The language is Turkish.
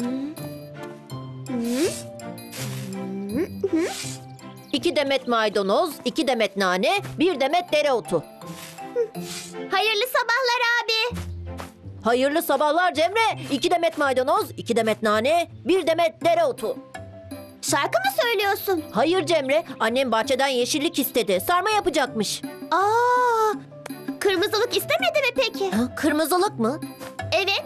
İki demet maydanoz, 2 demet nane, 1 demet dereotu. Hayırlı sabahlar abi. Hayırlı sabahlar Cemre. 2 demet maydanoz, 2 demet nane, 1 demet dereotu. Şarkı mı söylüyorsun? Hayır Cemre, annem bahçeden yeşillik istedi. Sarma yapacakmış. Aa, kırmızılık istemedi mi peki? Ha, kırmızılık mı? Evet.